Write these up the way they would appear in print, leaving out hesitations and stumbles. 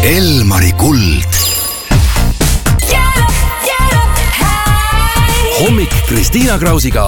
Elmari kuld. Hommik Kristiina Krausiga.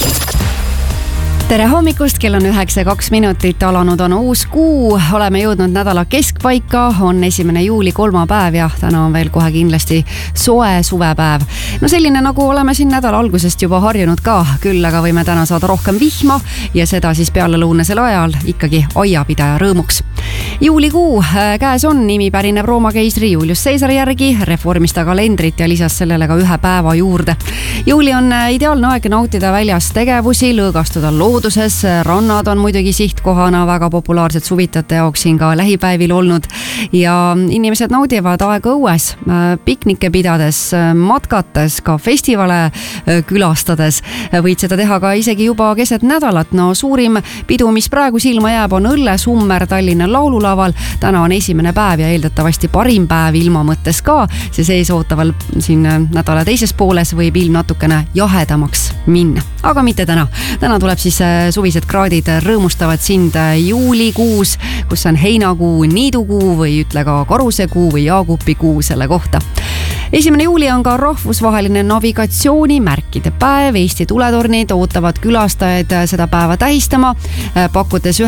Tere hommikust, kell on 9:02, alanud on uus kuu, oleme jõudnud nädala keskpaika, on 1. juuli kolmapäev ja täna on veel kohe kindlasti soe suvepäev. No selline nagu oleme siin nädala algusest juba harjunud ka, küll aga võime täna saada rohkem vihma ja seda siis pealelõunasel ajal ikkagi aiapidaja rõõmuks. Juulikuu käes on, nimi pärineb Rooma keisri Julius Caesari järgi, reformis ta kalendrit ja lisas sellele ka ühe päeva juurde. Juuli on ideaalne aeg nautida väljas tegevusi, lõõgastuda looduses, rannad on muidugi sihtkohana väga populaarsed suvitajate jaoks siin ka lähipäevil olnud ja inimesed naudivad aega õues, piknikke pidades, matkates, ka festivale külastades. Võid seda teha ka isegi juba keset nädalat. No suurim pidu, mis praegu silma jääb, on õllesummer Tallinna laululaval. Täna on 1. päev ja eeldatavasti parim päev ilma mõttes ka. See sees ootaval siin nädala teises pooles võib ilm natukene jahedamaks minna. Aga mitte täna. Täna tuleb siis suvised kraadid rõõmustavad sind juulikuus, kus on heinakuu, niidukuu või ütle ka karusekuu või jaagupikuu selle kohta. 1. juuli on ka rahvusvaheline navigatsioonimärkide päev. Eesti tuletornid ootavad külastajaid seda päeva tähistama, pakkudes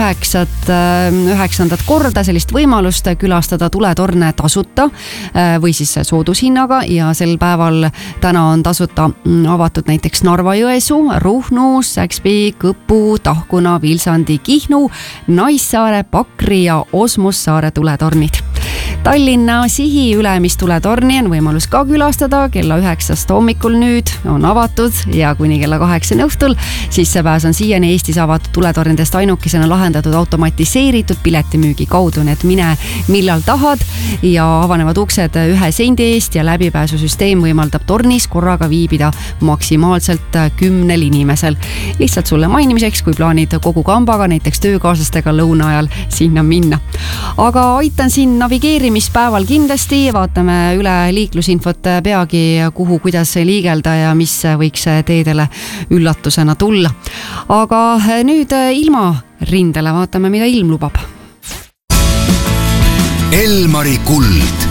9. korda sellist võimalust külastada tuletorne tasuta või siis soodushinnaga ja sel päeval täna on tasuta avatud näiteks Narva-Jõesuu, Ruhnu, Säkspi, Kõpu, Tahkuna, Vilsandi, Kihnu, Naissaare, Pakri ja Osmussaare tuletornid. Tallinna Sihi Ülemis-tuletorni on võimalus ka külastada, kella 9 hommikul nüüd on avatud ja kuni kella 8 õhtul. Sissepääs on siiani Eestis avatud tuletornidest ainukesena lahendatud automatiseeritud piletimüügi kaudu, nii et mine millal tahad ja avanevad uksed 1 sendi eest ja läbipääsusüsteem võimaldab tornis korraga viibida maksimaalselt 10 inimesel. Lihtsalt sulle mainimiseks, kui plaanid kogu kambaga, näiteks töökaaslastega lõuna ajal sinna minna. Aga aitan siin navigeerimispäeval kindlasti, vaatame üle liiklusinfot peagi, kuhu, kuidas liigelda ja mis võiks teedele üllatusena tulla. Aga nüüd ilmarindele vaatame, mida ilm lubab. Elmari kuld.